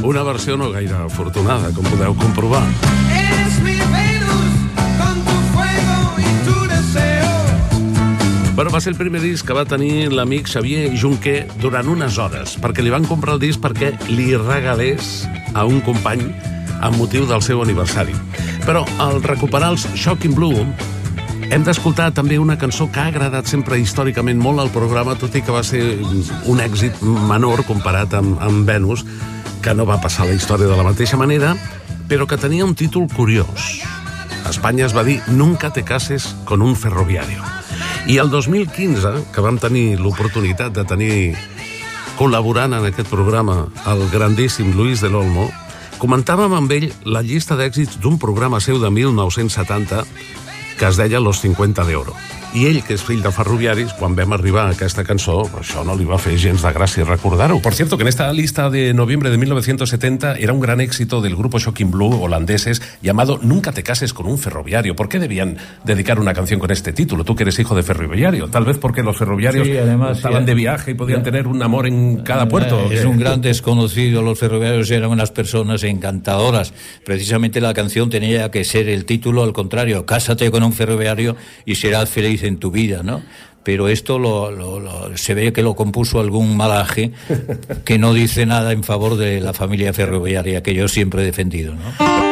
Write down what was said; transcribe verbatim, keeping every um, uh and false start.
Una versió no gaire afortunada, com podeu comprovar. Eres mi Venus, con tu fuego y tu deseo. Bueno, va ser el primer disc que va tenir l'amic Xavier Junquer durant unes hores, perquè li van comprar el disc perquè li regalés a un company amb motiu del seu aniversari. Però al recuperar els Shocking Blue hem d'escoltar també una cançó que ha agradat sempre històricament molt al programa, tot i que va ser un èxit menor comparat amb, amb Venus, que no va passar la història de la mateixa manera, però que tenia un títol curiós. A Espanya es va dir Nunca te cases con un ferroviario. I el dos mil quinze, que vam tenir l'oportunitat de tenir col·laborant en aquest programa el grandíssim Luis del Olmo, comentàvem amb ell la llista d'èxits d'un programa seu de mil nou-cents setanta que es deia Los cincuenta de Oro. I ell, que és fill de ferroviaris, quan vam arribar a aquesta cançó, això no li va fer gens de gràcia recordar-ho. Por cierto, que en esta lista de noviembre de mil novecientos setenta era un gran éxito del grupo Shocking Blue holandeses llamado Nunca te cases con un ferroviario. ¿Por qué debían dedicar una canción con este título? Tú que eres hijo de ferroviario. Tal vez porque los ferroviarios sí, además, estaban sí, de viaje y podían ya, tener un amor en cada puerto. Es un gran desconocido. Los ferroviarios eran unas personas encantadoras. Precisamente la canción tenía que ser el título al contrario. Cásate con un ferroviario y serás feliz en tu vida, ¿no? Pero esto lo, lo, lo, se ve que lo compuso algún malaje que no dice nada en favor de la familia ferroviaria que yo siempre he defendido, ¿no?